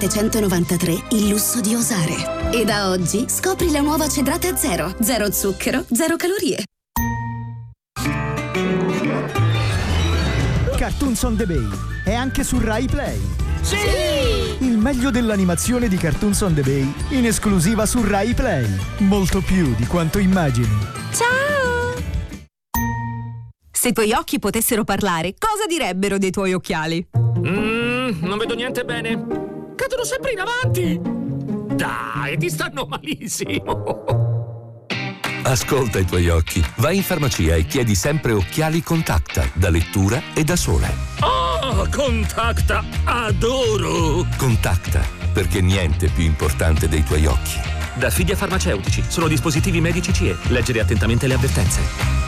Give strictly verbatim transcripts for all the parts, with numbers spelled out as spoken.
settecentonovantatré il lusso di osare. E da oggi scopri la nuova Cedrate Zero. Zero zucchero, zero calorie. Cartoons on the Bay è anche su Rai Play. Sì! Il meglio dell'animazione di Cartoons on the Bay in esclusiva su Rai Play. Molto più di quanto immagini. Ciao! Se i tuoi occhi potessero parlare, cosa direbbero dei tuoi occhiali? Mm, non vedo niente bene. Cadono sempre in avanti. Dai, ti stanno malissimo. Ascolta i tuoi occhi. Vai in farmacia e chiedi sempre occhiali Contacta, da lettura e da sole. Oh, Contacta, adoro! Contacta, perché niente è più importante dei tuoi occhi. Da Fidia Farmaceutici, sono dispositivi medici C E. Leggere attentamente le avvertenze.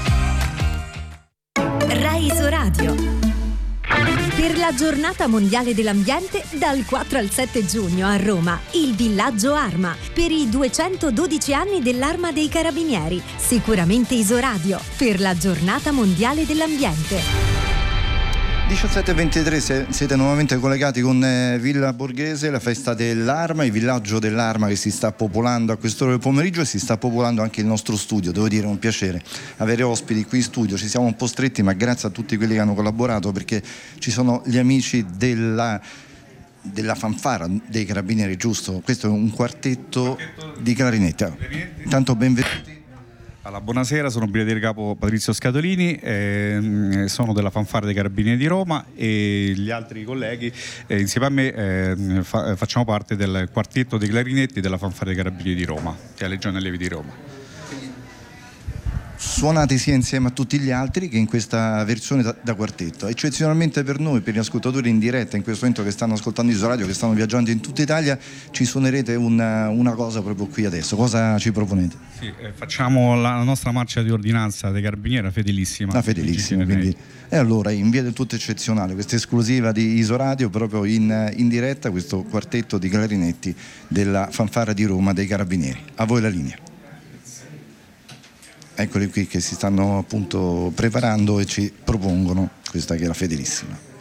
Rai Isoradio. Per la giornata mondiale dell'ambiente, dal quattro al sette giugno a Roma, il Villaggio Arma, per i duecentododici anni dell'Arma dei Carabinieri. Sicuramente Isoradio, per la giornata mondiale dell'ambiente. diciassette e ventitré, siete nuovamente collegati con Villa Borghese, la festa dell'Arma, il villaggio dell'Arma che si sta popolando a quest'ora del pomeriggio, e si sta popolando anche il nostro studio. Devo dire, è un piacere avere ospiti qui in studio. Ci siamo un po' stretti, ma grazie a tutti quelli che hanno collaborato, perché ci sono gli amici della della fanfara dei Carabinieri, giusto? Questo è un quartetto, quartetto di clarinetti. Intanto benvenuti. Allora, buonasera, sono brigadiere capo Patrizio Scatolini, eh, sono della fanfara dei Carabinieri di Roma, e gli altri colleghi eh, insieme a me eh, fa, facciamo parte del quartetto dei clarinetti della fanfara dei Carabinieri di Roma, che è la Legione Allievi di Roma. Suonati sia insieme a tutti gli altri che in questa versione da, da quartetto. Eccezionalmente per noi, per gli ascoltatori in diretta in questo momento che stanno ascoltando Isoradio, che stanno viaggiando in tutta Italia, ci suonerete una, una cosa proprio qui adesso. Cosa ci proponete? Sì, eh, facciamo la, la nostra marcia di ordinanza dei Carabinieri, Fedelissima. La Fedelissima, quindi. E allora, in via del tutto eccezionale, questa esclusiva di Isoradio, proprio in, in diretta, questo quartetto di clarinetti della fanfara di Roma dei Carabinieri. A voi la linea. Eccoli qui che si stanno appunto preparando e ci propongono questa che è la Fedelissima.